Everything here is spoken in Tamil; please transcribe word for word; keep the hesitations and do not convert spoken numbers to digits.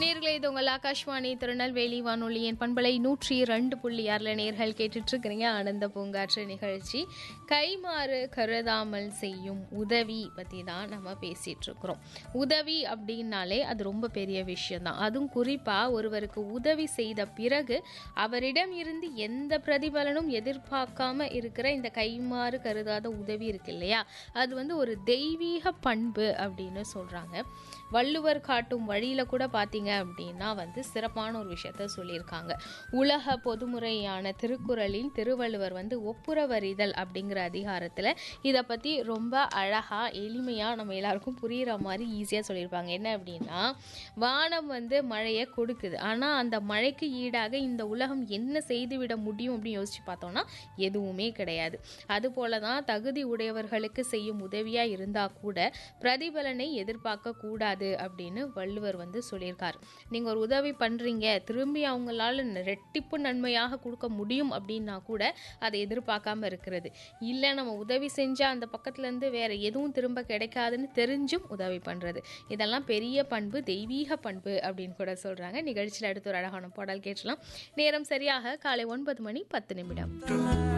நேர்களே, இது உங்கள் ஆகாஷ்வாணி திருநெல்வேலி வானொலியின் பண்பலை நூற்றி ரெண்டு புள்ளி ஆறுல நேர்கள் கேட்டுட்டு இருக்கிறீங்க ஆனந்த பூங்காற்று நிகழ்ச்சி. கைமாறு கருதாமல் செய்யும் உதவி பற்றி தான் நம்ம பேசிகிட்டு இருக்கிறோம். உதவி அப்படின்னாலே அது ரொம்ப பெரிய விஷயம்தான். அதுவும் குறிப்பாக ஒருவருக்கு உதவி செய்த பிறகு அவரிடம் இருந்து எந்த பிரதிபலனும் எதிர்பார்க்காம இருக்கிற இந்த கைமாறு கருதாத உதவி இருக்கு இல்லையா, அது வந்து ஒரு தெய்வீக பண்பு அப்படின்னு சொல்கிறாங்க. வள்ளுவர் காட்டும் வழியில் கூட பார்த்தீங்க அப்படின்னா வந்து சிறப்பான ஒரு விஷயத்த சொல்லியிருக்காங்க. உலக பொதுமுறையான திருக்குறளில் திருவள்ளுவர் வந்து ஒப்புரவறிதல் அப்படிங்கிற அதிகாரத்தில் இதை பற்றி ரொம்ப அழகாக எளிமையாக நம்ம எல்லாருக்கும் புரிகிற மாதிரி ஈஸியாக சொல்லியிருப்பாங்க. என்ன அப்படின்னா, வானம் வந்து மழையை கொடுக்குது, ஆனால் அந்த மழைக்கு ஈடாக இந்த உலகம் என்ன செய்துவிட முடியும் அப்படின்னு யோசிச்சு பார்த்தோம்னா எதுவுமே கிடையாது. அதுபோல தான் தகுதி உடையவர்களுக்கு செய்யும் உதவியாக இருந்தால் கூட பிரதிபலனை எதிர்பார்க்க கூடாது அப்படின்னு வள்ளுவர் வந்து சொல்லியிருக்காரு. நீங்க ஒரு உதவி பண்றீங்க, திரும்பி அவங்களால ரெட்டிப்பு நன்மையாக கொடுக்க முடியும் அப்படின்னா கூட அதை எதிர்பார்க்காம இருக்கிறது. இல்லை, நம்ம உதவி செஞ்சா அந்த பக்கத்துல இருந்து வேற எதுவும் திரும்ப கிடைக்காதுன்னு தெரிஞ்சும் உதவி பண்றது, இதெல்லாம் பெரிய பண்பு, தெய்வீக பண்பு அப்படின்னு கூட சொல்றாங்க. நிகழ்ச்சியில் அடுத்த ஒரு அழகான பாடல் கேட்கலாம். நேரம் சரியாக காலை ஒன்பது மணி பத்து நிமிடம்.